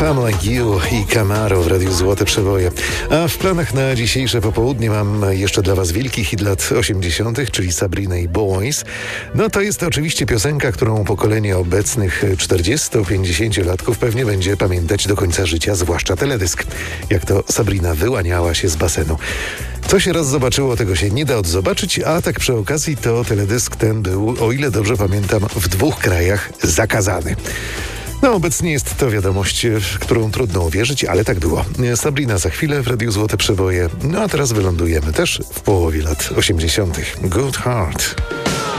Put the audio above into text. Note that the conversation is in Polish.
Femme Like You i Camaro w Radiu Złote Przeboje. A w planach na dzisiejsze popołudnie mam jeszcze dla Was wielki hit lat 80., czyli Sabrina i Boys. No to jest oczywiście piosenka, którą pokolenie obecnych 40-50-latków pewnie będzie pamiętać do końca życia, zwłaszcza teledysk. Jak to Sabrina wyłaniała się z basenu. Co się raz zobaczyło, tego się nie da odzobaczyć, a tak przy okazji to teledysk ten był, o ile dobrze pamiętam, w 2 krajach zakazany. No obecnie jest to wiadomość, w którą trudno uwierzyć, ale tak było. Sabrina za chwilę w Radiu Złote Przeboje, no a teraz wylądujemy też w połowie lat 80. Good Heart.